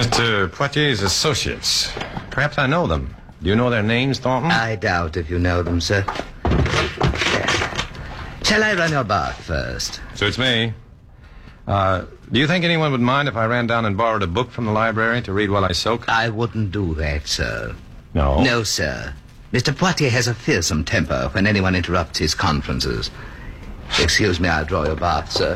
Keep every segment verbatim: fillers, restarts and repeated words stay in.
Mister Poitier's associates. Perhaps I know them. Do you know their names, Thornton? I doubt if you know them, sir. Shall I run your bath first? Suits me. Uh, do you think anyone would mind if I ran down and borrowed a book from the library to read while I soak? I wouldn't do that, sir. No? No, sir. Mister Poitier has a fearsome temper when anyone interrupts his conferences. Excuse me, I'll draw your bath, sir.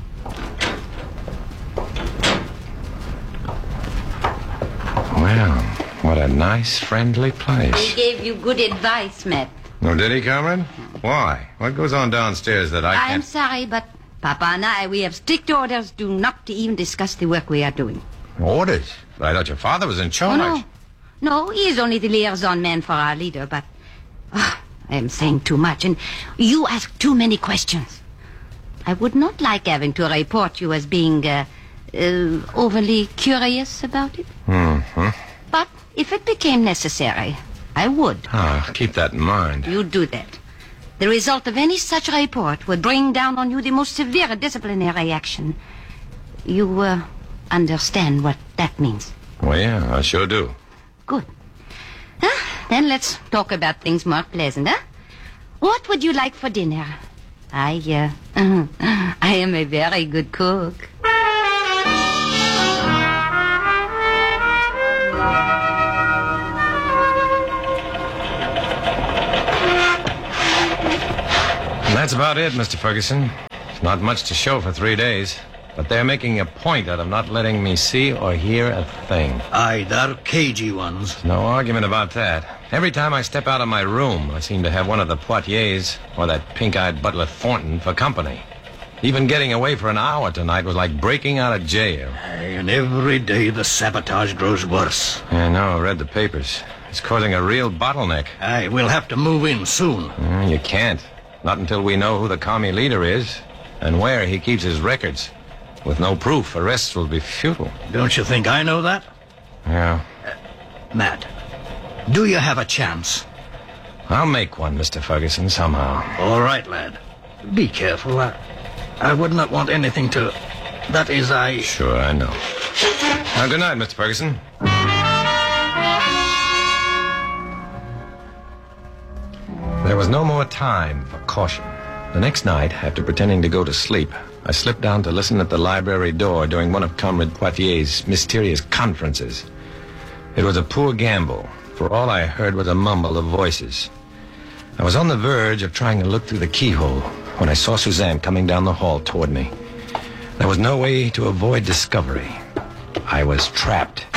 Well, what a nice, friendly place. He gave you good advice, Matt. Oh, did he, Cameron? Why? What goes on downstairs that I can't... I'm sorry, but Papa and I, we have strict orders do not to even discuss the work we are doing. Orders? I thought your father was in charge. Oh, no. No, he is only the liaison man for our leader, but... Oh, I am saying too much, and you ask too many questions. I would not like having to report you as being uh, uh, overly curious about it. Mm-hmm. But if it became necessary, I would. Ah, keep that in mind. You do that. The result of any such report would bring down on you the most severe disciplinary action. You uh, understand what that means? Well, yeah, I sure do. Good. Huh? Then let's talk about things more pleasant, huh? What would you like for dinner? I, uh, I am a very good cook. That's about it, Mister Ferguson. It's not much to show for three days. But they're making a point out of not letting me see or hear a thing. Aye, they're cagey ones. No argument about that. Every time I step out of my room, I seem to have one of the Poitiers or that pink-eyed butler Thornton for company. Even getting away for an hour tonight was like breaking out of jail. Aye, and every day the sabotage grows worse. I know, I read the papers. It's causing a real bottleneck. Aye, we'll have to move in soon. Mm, you can't. Not until we know who the commie leader is and where he keeps his records. With no proof, arrests will be futile. Don't you think I know that? Yeah. Uh, Matt, do you have a chance? I'll make one, Mister Ferguson, somehow. All right, lad. Be careful. I, I would not want anything to... That is, I... Sure, I know. Now, good night, Mister Ferguson. There was no more time for caution. The next night, after pretending to go to sleep, I slipped down to listen at the library door during one of Comrade Poitier's mysterious conferences. It was a poor gamble, for all I heard was a mumble of voices. I was on the verge of trying to look through the keyhole when I saw Suzanne coming down the hall toward me. There was no way to avoid discovery. I was trapped.